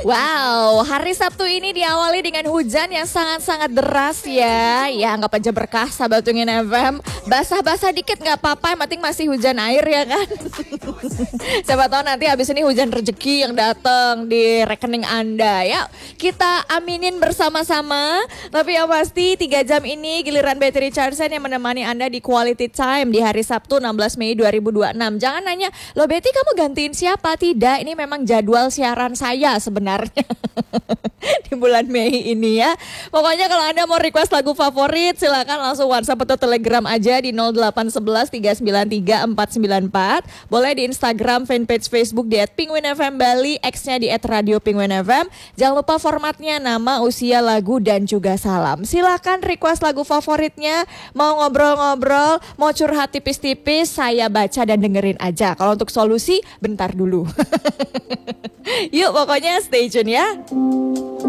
Wow, hari Sabtu ini diawali dengan hujan yang sangat-sangat deras ya. Ya anggap aja berkah sahabat Tungin FM. Basah-basah dikit nggak apa-apa, yang penting masih hujan air ya kan. Siapa tahu nanti habis ini hujan rezeki yang datang di rekening Anda ya. Kita aminin bersama-sama. Tapi yang pasti 3 jam ini giliran Betty Richardson yang menemani Anda di Quality Time di hari Sabtu 16 Mei 2026. Jangan nanya, loh Betty kamu gantiin siapa? Tidak, ini memang jadwal siaran saya sebenarnya di bulan Mei ini ya. Pokoknya kalau Anda mau request lagu favorit silakan langsung WhatsApp atau Telegram aja di 0811 393 494. Boleh di Instagram, fanpage Facebook di @penguinfm Bali, X-nya di @radio_penguin_fm. Jangan lupa formatnya nama, usia, lagu dan juga salam. Silakan request lagu favoritnya. Mau ngobrol-ngobrol, mau curhat tipis-tipis, saya baca dan dengerin aja. Kalau untuk solusi bentar dulu. Yuk pokoknya stay tune ya.